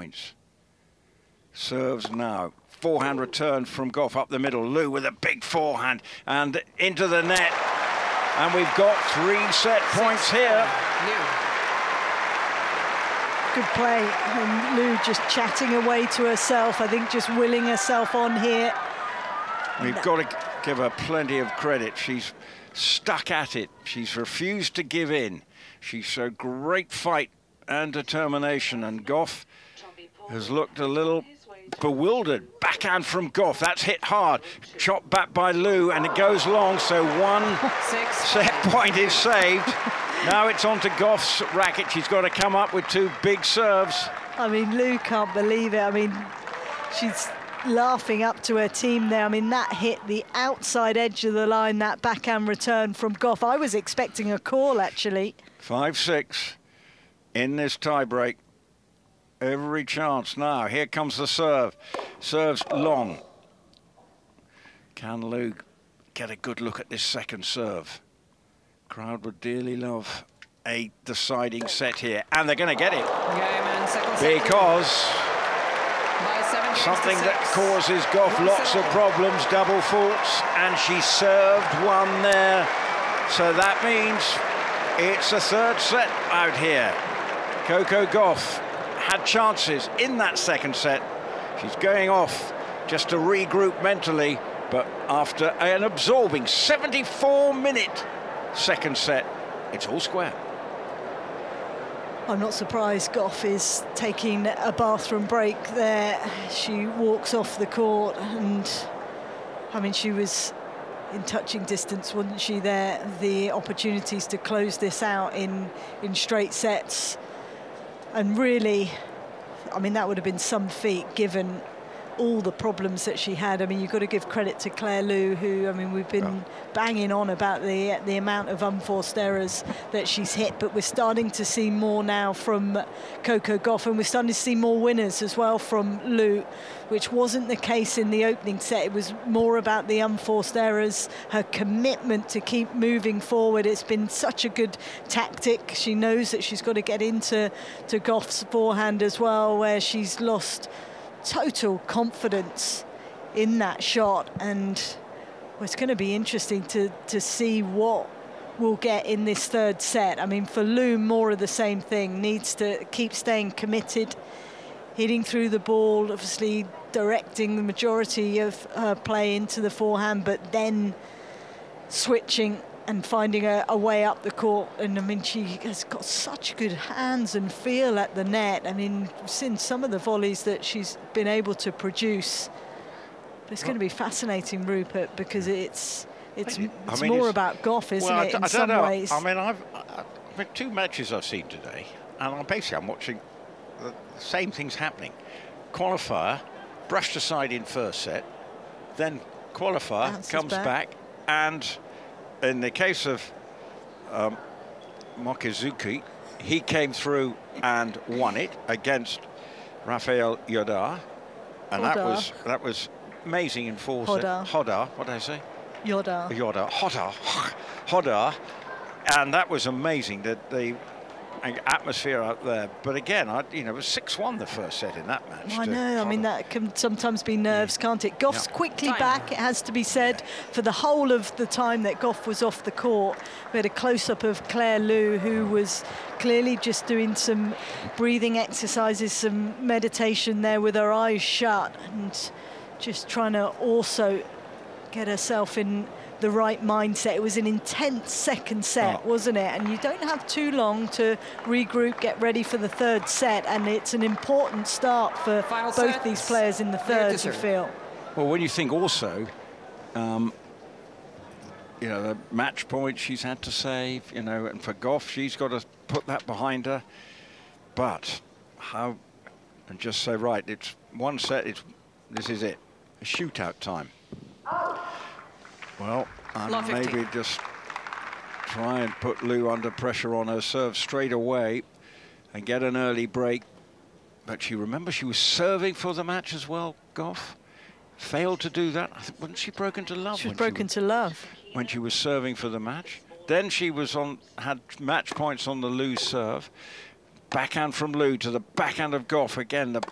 points. Serves now. Forehand return from Goff up the middle. Liu with a big forehand and into the net. And we've got 3 set points here. Good play. And Liu just chatting away to herself. I think just willing herself on here. We've got to give her plenty of credit. She's stuck at it. She's refused to give in. She showed great fight and determination. And Goff has looked a little bewildered. Backhand from Goff. That's hit hard. Shot back by Liu, and it goes long. So 1 set point is saved. Now it's on to Goff's racket. She's got to come up with 2 big serves. I mean, Liu can't believe it. I mean, she's laughing up to her team there. I mean, that hit the outside edge of the line, that backhand return from Goff. I was expecting a call, actually. 5-6 in this tiebreak. Every chance now. Here comes the serve. Serves long. Can Liu get a good look at this second serve? Crowd would dearly love a deciding set here. And they're going to get it. Because something that causes Goff lots of problems, double faults, and she served one there. So that means it's a 3rd set out here. Coco Gauff had chances in that second set. She's going off just to regroup mentally, but after an absorbing 74-minute second set, it's all square. I'm not surprised Gauff is taking a bathroom break there. She walks off the court, and I mean, she was in touching distance, wasn't she, there? The opportunities to close this out in straight sets. And really, I mean, that would have been some feat given all the problems that she had. I mean, you've got to give credit to Claire Liu, who, I mean, we've been banging on about the amount of unforced errors that she's hit, but we're starting to see more now from Coco Gauff, and we're starting to see more winners as well from Liu, which wasn't the case in the opening set. It was more about the unforced errors, her commitment to keep moving forward. It's been such a good tactic. She knows that she's got to get into Gauff's forehand as well, where she's lost total confidence in that shot. And well, it's going to be interesting to see what we'll get in this 3rd set. I mean, for Liu, more of the same thing. Needs to keep staying committed, hitting through the ball, obviously directing the majority of her play into the forehand, but then switching and finding a way up the court. And I mean, she has got such good hands and feel at the net. I mean, we've seen some of the volleys that she's been able to produce. But it's going to be fascinating, Rupert, because it's more about Gauff, isn't it, in some ways? I mean, I've 2 matches I've seen today, and I'm watching the same things happening. Qualifier, brushed aside in first set, then qualifier comes back, and in the case of Mochizuki, he came through and won it against Rafael Yodar, and that was amazing in 4 sets. Hodar, what did I say? Hodar, and that was amazing, that the atmosphere out there. But again, it was 6-1 the first set in that match. I know. I mean, that can sometimes be nerves, can't it? Gauff's quickly back, it has to be said, for the whole of the time that Gauff was off the court. We had a close-up of Claire Liu, who was clearly just doing some breathing exercises, some meditation there with her eyes shut, and just trying to also get herself in the right mindset. It was an intense second set, wasn't it? And you don't have too long to regroup, get ready for the 3rd set, and it's an important start for both these players in the 3rd, you feel. Well, when you think also, the match point she's had to save, and for Gauff, she's got to put that behind her. But and just say, right, it's 1 set, this is it, a shootout time. Well, maybe just try and put Liu under pressure on her serve straight away and get an early break. But she was serving for the match as well, Gauff. Failed to do that. Wasn't she broken to love? She was broken to love. When she was serving for the match. Then she had match points on the Liu serve. Backhand from Liu to the backhand of Gauff. Again, the